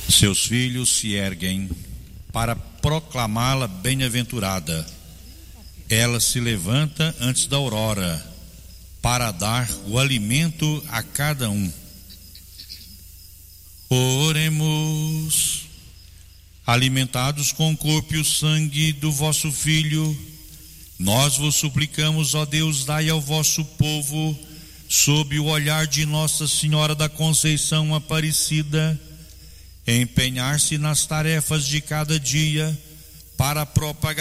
Seus filhos se erguem para proclamá-la bem-aventurada. Ela se levanta antes da aurora para dar o alimento a cada um. Oremos. Alimentados com o corpo e o sangue do vosso Filho, nós vos suplicamos, ó Deus, dai ao vosso povo, sob o olhar de Nossa Senhora da Conceição Aparecida, empenhar-se nas tarefas de cada dia para propagar